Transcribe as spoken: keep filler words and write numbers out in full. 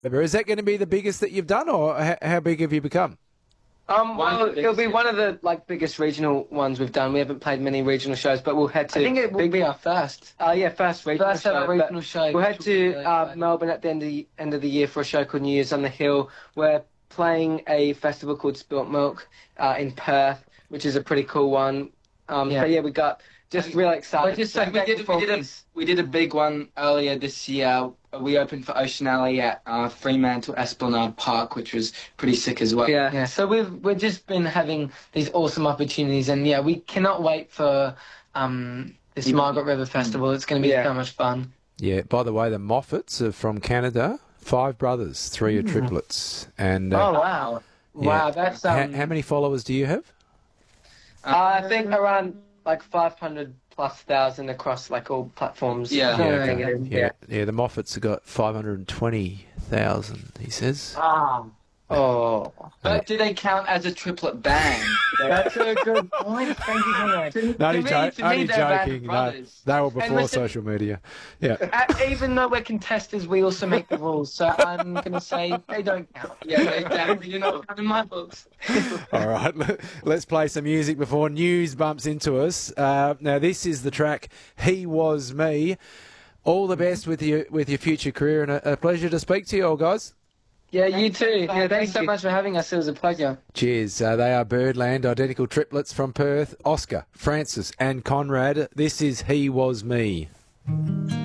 Is that going to be the biggest that you've done, or how, how big have you become? Um, well, it'll be one of the like biggest regional ones we've done. We haven't played many regional shows, but we'll head to. I think it will big, be our first. Uh, yeah, first regional First show. ever regional show. We'll head to uh, Melbourne at the end of the end of the year for a show called New Year's on the Hill. We're playing a festival called Spilt Milk uh, in Perth, which is a pretty cool one. Um, Yeah. But yeah, we got just really excited. We're just so we did, we, did a, we did a big one earlier this year. We opened for Ocean Alley at uh, Fremantle Esplanade Park, which was pretty sick as well. Yeah. Yeah, so we've we've just been having these awesome opportunities, and yeah, we cannot wait for um this Yeah. Margaret River Festival. It's going to be Yeah. so much fun. Yeah. By the way, the Moffats are from Canada. Five brothers, three are triplets. And uh, Oh wow, yeah. wow, that's how, um. how many followers do you have? Uh, I think around like five hundred plus thousand across like all platforms. Yeah. Yeah, Yeah. okay. yeah, yeah. The Moffats have got five hundred twenty thousand. He says. Ah, Oh. But do they count as a triplet band? that's a good point. Thank you very much. To Only, me- jo- to me, only they're a band of joking. No, brothers. they were before listen- social media. Yeah. Uh, even though we're contestants, we also make the rules. So I'm going to say they don't count. Yeah, they definitely do not count in my books. All right, let- let's play some music before news bumps into us. Uh, now, this is the track "He Was Me." All the best with your with your future career, and a, a pleasure to speak to you all, guys. Yeah, you too. Yeah, thanks Thank so you. much for having us. It was a pleasure. Cheers. Uh, they are Birdland, identical triplets from Perth. Oscar, Francis, and Conrad. This is "He Was Me."